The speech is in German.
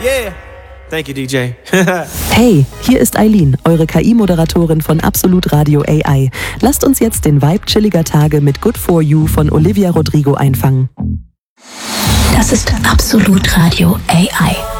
Yeah. Thank you, DJ. Hey, hier ist Eileen, eure KI-Moderatorin von Absolut Radio AI. Lasst uns jetzt den Vibe chilliger Tage mit Good For You von Olivia Rodrigo einfangen. Das ist Absolut Radio AI.